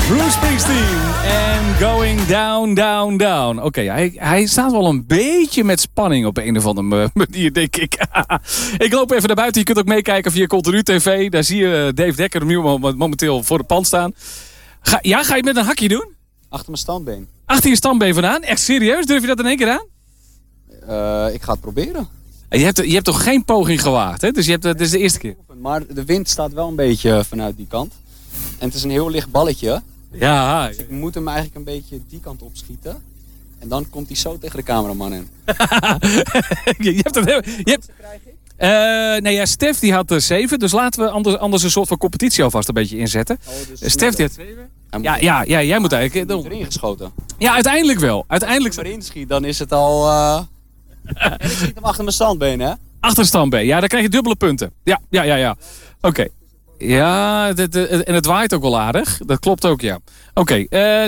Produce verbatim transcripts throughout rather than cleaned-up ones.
Bruce Springsteen en Going Down, Down, Down. Oké, okay, hij, hij staat wel een beetje met spanning op een of andere manier, denk ik. Ik loop even naar buiten. Je kunt ook meekijken via Continu T V. Daar zie je Dave Dekker nu momenteel voor de pand staan. Ga, ja, ga je het met een hakje doen? Achter mijn standbeen. Achter je standbeen vandaan? Echt serieus? Durf je dat in één keer aan? Uh, ik ga het proberen. Je hebt, je hebt toch geen poging gewaagd, hè? Dus je hebt, het is de eerste keer. Maar de wind staat wel een beetje vanuit die kant. En het is een heel licht balletje. Ja. Dus ik moet hem eigenlijk een beetje die kant op schieten. En dan komt hij zo tegen de cameraman in. je hebt het heel... Je hebt... Uh, nee, ja, Stef die had uh, zeven. Dus laten we anders, anders een soort van competitie alvast een beetje inzetten. Oh, dus Stef die had zeven. Ja, ja, ja, jij moet eigenlijk... Hij moet erin geschoten. Ja, uiteindelijk wel. Uiteindelijk... Als ik erin schiet, dan is het al... Uh... en ik schiet hem achter mijn standbeen, hè? Achter standbeen. Ja, dan krijg je dubbele punten. Ja, ja, ja, ja. Oké. Okay. Ja, de, de, en het waait ook wel aardig. Dat klopt ook, ja. Oké. Okay, uh...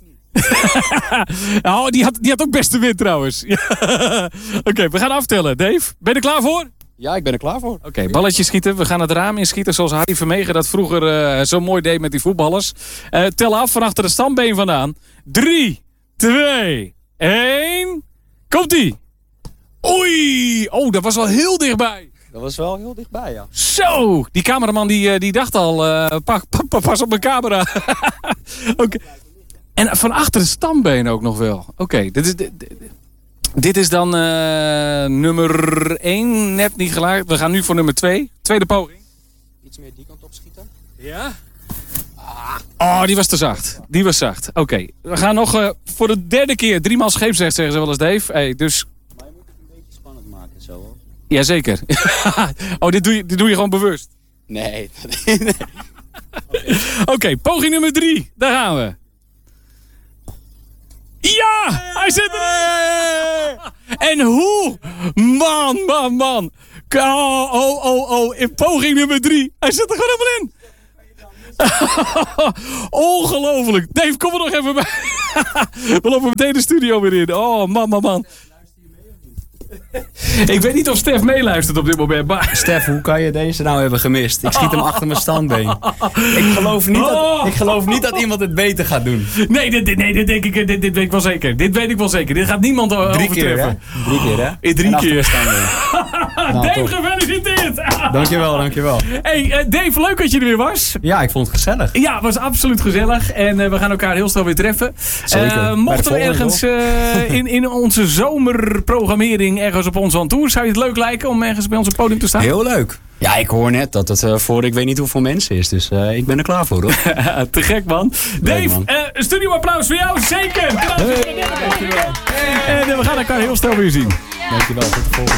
oh, die had, die had ook beste win trouwens. Ja. Oké, okay, we gaan aftellen. Dave, ben je er klaar voor? Ja, ik ben er klaar voor. Oké, okay, balletje schieten. We gaan het raam inschieten zoals Harry Vermegen dat vroeger uh, zo mooi deed met die voetballers. Uh, tel af van achter de standbeen vandaan. drie, twee, één. Komt-ie. Oei. Oh, dat was wel heel dichtbij. Dat was wel heel dichtbij, ja. Zo, die cameraman die, die dacht al, uh, pa, pa, pas op mijn camera. Oké. Okay. En van achter de standbeen ook nog wel. Oké, okay, dit is... Dit, dit is dan uh, nummer één, net niet gelijk. We gaan nu voor nummer twee. Tweede poging. Iets meer die kant op schieten. Ja. Ah. Oh, die was te zacht. Die was zacht. Oké, okay. We gaan nog uh, voor de derde keer. Driemaal scheepsrecht zeggen ze wel eens, Dave. Hey, dus... Maar je moet het een beetje spannend maken, zo hoor. Jazeker. Oh, dit doe, je, dit doe je gewoon bewust? Nee. nee. Oké, okay. okay, poging nummer drie. Daar gaan we. Ja! Hij zit erin! En hoe? Man, man, man. Oh, oh, oh, oh. In poging nummer drie. Hij zit er gewoon helemaal in. Ongelooflijk. Dave, kom er nog even bij. We lopen meteen de studio weer in. Oh, man, man, man. Ik weet niet of Stef meeluistert op dit moment. Maar... Stef, hoe kan je deze nou hebben gemist? Ik schiet hem achter mijn standbeen. Ik geloof niet dat, ik geloof niet dat iemand het beter gaat doen. Nee, dit, nee, dit, denk ik, dit, dit weet ik wel zeker. Dit weet ik wel zeker. Dit gaat niemand uh, Drie overtreffen. Keer, hè? Drie keer, hè? In drie keer. Nou, Dave, gefeliciteerd. Dankjewel, dankjewel. Hey, uh, Dave, leuk dat je er weer was. Ja, ik vond het gezellig. Ja, het was absoluut gezellig. En uh, we gaan elkaar heel snel weer treffen. Zeker. Uh, mochten we ergens uh, in, in onze zomerprogrammering ergens op ons aan toe, zou je het leuk lijken om ergens bij ons op het podium te staan? Heel leuk. Ja, ik hoor net dat het uh, voor ik weet niet hoeveel mensen is. Dus uh, ik ben er klaar voor, hoor. Te gek, man. Dave, leuk, man. Uh, een studio applaus voor jou. Zeker. Hey, dankjewel. En uh, we gaan elkaar heel snel weer zien. Dankjewel. Tot de volgende.